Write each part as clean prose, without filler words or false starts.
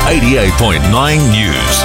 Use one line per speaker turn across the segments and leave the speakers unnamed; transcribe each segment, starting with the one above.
88.9 News.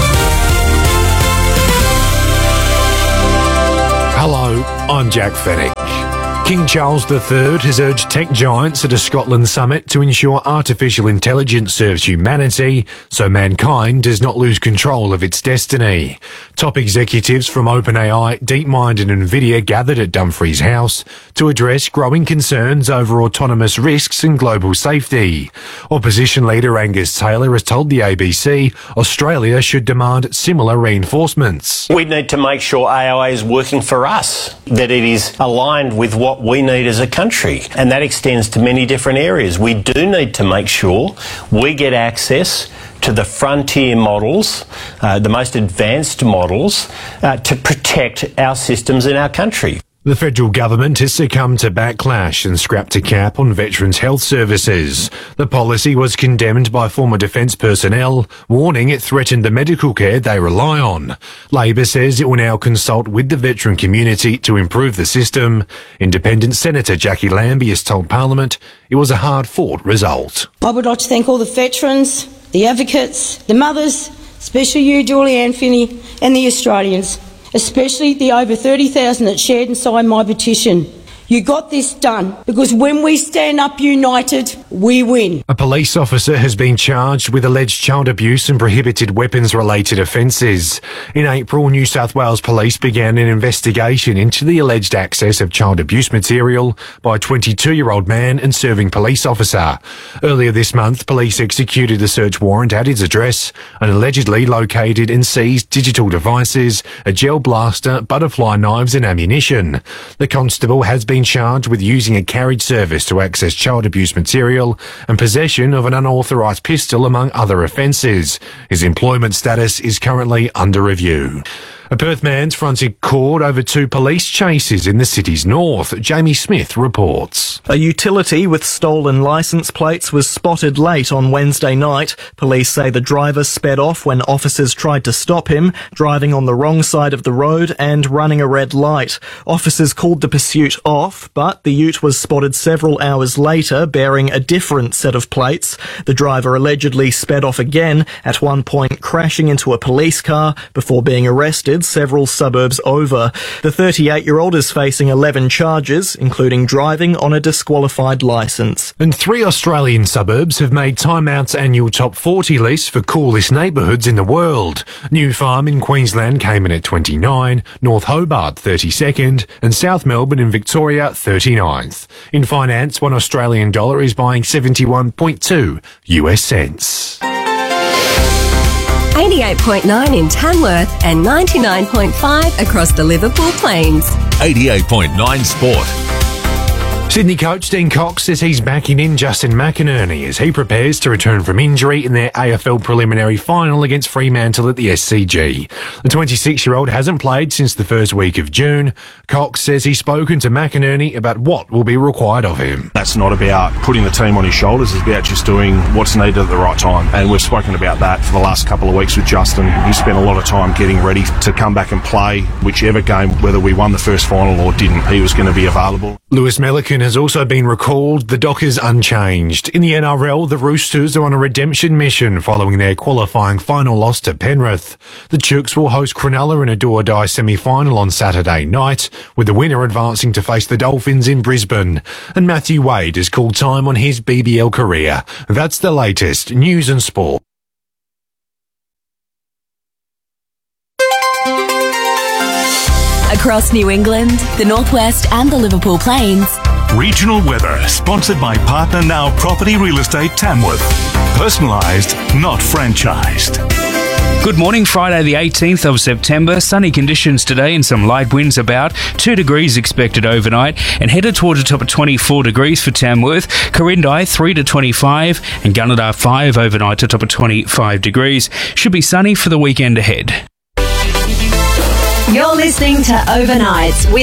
Hello, I'm Jack Fennick. King Charles III has urged tech giants at a Scotland summit to ensure artificial intelligence serves humanity so mankind does not lose control of its destiny. Top executives from OpenAI, DeepMind and NVIDIA gathered at Dumfries House to address growing concerns over autonomous risks and global safety. Opposition leader Angus Taylor has told the ABC Australia should demand similar reinforcements.
We need to make sure AI is working for us, that it is aligned with what we need as a country, and that extends to many different areas. We do need to make sure we get access to the frontier models, the most advanced models, to protect our systems in our country.
The federal government has succumbed to backlash and scrapped a cap on veterans' health services. The policy was condemned by former defence personnel, warning it threatened the medical care they rely on. Labor says it will now consult with the veteran community to improve the system. Independent Senator Jackie Lambie has told Parliament it was a hard-fought result.
I would like to thank all the veterans, the advocates, the mothers, especially you, Julianne Finney, and the Australians, especially the over 30,000 that shared and signed my petition. You got this done because when we stand up united, we win.
A police officer has been charged with alleged child abuse and prohibited weapons-related offences. In April, New South Wales Police began an investigation into the alleged access of child abuse material by a 22-year-old man and serving police officer. Earlier this month, police executed a search warrant at his address and allegedly located and seized digital devices, a gel blaster, butterfly knives and ammunition. The constable has been charged with using a carriage service to access child abuse material and possession of an unauthorised pistol, among other offences. His employment status is currently under review. A Perth man's fronted court over two police chases in the city's north. Jamie Smith reports.
A utility with stolen licence plates was spotted late on Wednesday night. Police say the driver sped off when officers tried to stop him, driving on the wrong side of the road and running a red light. Officers called the pursuit off, but the ute was spotted several hours later bearing a different set of plates. The driver allegedly sped off again, at one point crashing into a police car before being arrested several suburbs over. The 38-year-old is facing 11 charges, including driving on a disqualified licence.
And 3 Australian suburbs have made Time Out's annual top 40 list for coolest neighbourhoods in the world. New Farm in Queensland came in at 29, North Hobart 32nd, and South Melbourne in Victoria 39th. In finance, $1 Australian dollar is buying 71.2 US cents.
88.9 in Tamworth and 99.5 across the Liverpool Plains.
88.9 Sport.
Sydney coach Dean Cox says he's backing in Justin McInerney as he prepares to return from injury in their AFL preliminary final against Fremantle at the SCG. The 26-year-old hasn't played since the first week of June. Cox says he's spoken to McInerney about what will be required of him.
That's not about putting the team on his shoulders, it's about just doing what's needed at the right time. And we've spoken about that for the last couple of weeks with Justin. He spent a lot of time getting ready to come back and play whichever game, whether we won the first final or didn't. He was going to be available.
Lewis Melican has also been recalled, the Dockers unchanged. In the NRL, the Roosters are on a redemption mission following their qualifying final loss to Penrith. The Chooks will host Cronulla in a do-or-die semi-final on Saturday night, with the winner advancing to face the Dolphins in Brisbane. And Matthew Wade has called time on his BBL career. That's the latest news and sport.
Across New England, the Northwest and the Liverpool Plains.
Regional weather, sponsored by Partner Now Property Real Estate Tamworth. Personalised, not franchised.
Good morning, Friday the 18th of September. Sunny conditions today and some light winds about. 2 degrees expected overnight and headed towards a top of 24 degrees for Tamworth. Corindai 3 to 25 and Gunnedah 5 overnight to top of 25 degrees. Should be sunny for the weekend ahead.
You're listening to Overnights with